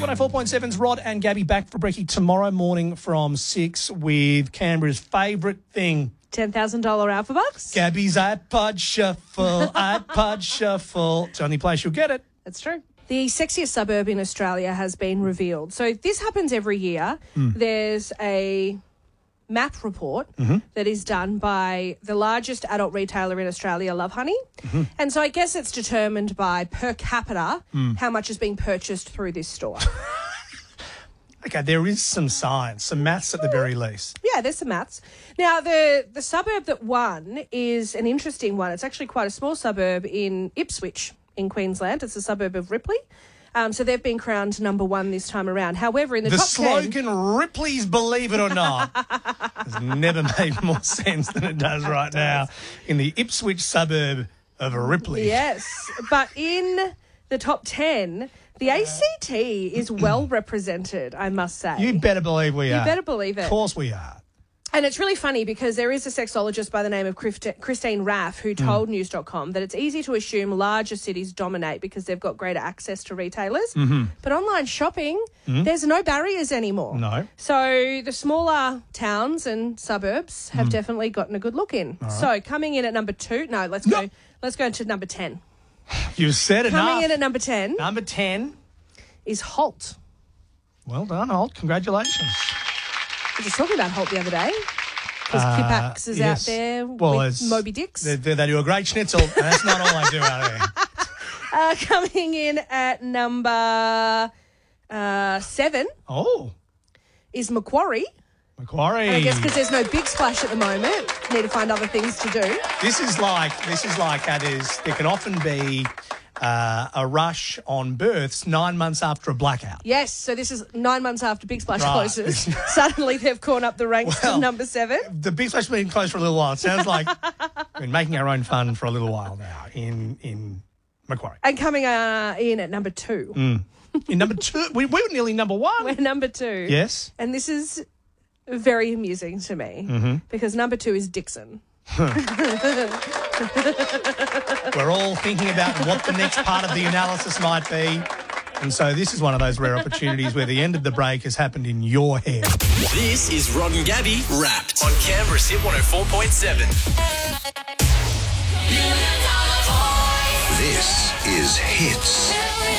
104.7's Rod and Gabby back for brekkie tomorrow morning from 6 with Canberra's favourite thing. $10,000 Alpha Bucks. Gabby's iPod Shuffle, iPod Shuffle. It's the only place you'll get it. That's true. The sexiest suburb in Australia has been revealed. So this happens every year. There's a map report that is done by the largest adult retailer in Australia, Lovehoney. And so I guess it's determined by per capita how much is being purchased through this store. Okay, there is some science, some maths at the very least. Yeah, there's some maths. Now, the suburb that won is an interesting one. It's actually quite a small suburb in Ipswich in Queensland. It's a suburb of Ripley. So they've been crowned number one this time around. However, in the top 10... The slogan, Ripley's Believe It or Not, has never made more sense than it does right now in the Ipswich suburb of Ripley. Yes, but in the top 10, the ACT is well represented, I must say. You better believe we are. You better believe it. Of course we are. And it's really funny because there is a sexologist by the name of Christine Raff who told News.com that it's easy to assume larger cities dominate because they've got greater access to retailers. But online shopping, there's no barriers anymore. No. So the smaller towns and suburbs have definitely gotten a good look in. Right. So coming in at number 2, let's go to number 10. You said enough. Coming in at number 10. Number 10 is Holt. Well done, Holt. Congratulations. I was talking about Holt the other day because Kipax is out there with Moby Dicks. They do a great schnitzel, and that's not all they do out there. Coming in at number 7 is Macquarie. Macquarie. And I guess because there's no Big Splash at the moment, need to find other things to do. This is like there can often be a rush on births 9 months after a blackout. Yes, so this is 9 months after Big Splash closes. Suddenly they've gone up the ranks to number 7. The Big Splash has been closed for a little while. It sounds like we've been making our own fun for a little while now in Macquarie. And coming in at number 2. In number 2? We were nearly number 1. We're number 2. Yes. And this is very amusing to me because number 2 is Dixon. We're all thinking about what the next part of the analysis might be. And so this is one of those rare opportunities where the end of the break has happened in your head. This is Rod and Gabby Wrapped on Canberra's Hit 104.7. This is Hits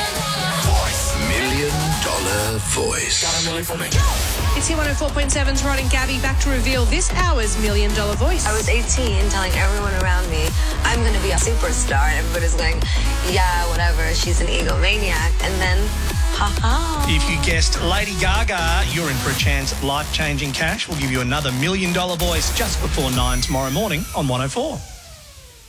$1 Million Voice. Got a million for me. It's Hit 104.7's Rod and Gabby back to reveal this hour's $1 Million Voice. I was 18 telling everyone around me, I'm going to be a superstar. And everybody's going, yeah, whatever, she's an egomaniac. And then, ha-ha. If you guessed Lady Gaga, you're in for a chance at life-changing cash. We'll give you another $1 Million Voice just before 9 tomorrow morning on 104.